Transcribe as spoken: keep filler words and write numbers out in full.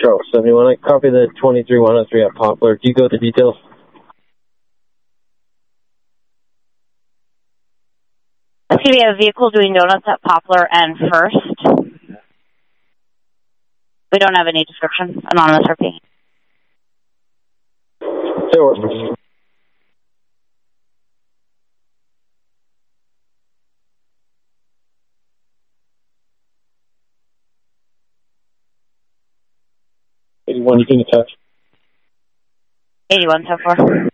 Charles seventy-one, I copy the twenty-three one oh three at Poplar. Do you go with the details? Okay, we have a vehicle doing donuts at Poplar and First. We don't have any description. Anonymous repeat. Sure. eighty-one, you can attach. eighty-one so far.